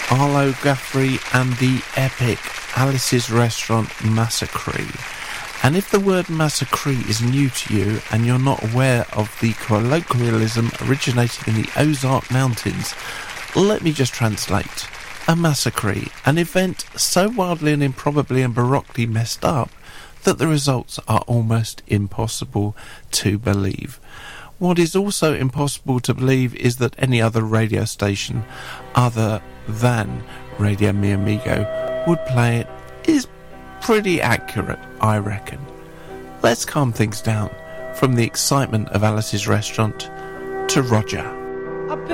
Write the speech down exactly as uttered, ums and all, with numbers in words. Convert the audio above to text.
Arlo Guthrie and the epic Alice's Restaurant Massacre. And if the word massacre is new to you and you're not aware of the colloquialism originating in the Ozark Mountains, let me just translate. A massacre, an event so wildly and improbably and baroquely messed up that the results are almost impossible to believe. What is also impossible to believe is that any other radio station other than Radio Mi Amigo would play it is pretty accurate, I reckon. Let's calm things down from the excitement of Alice's Restaurant to Roger.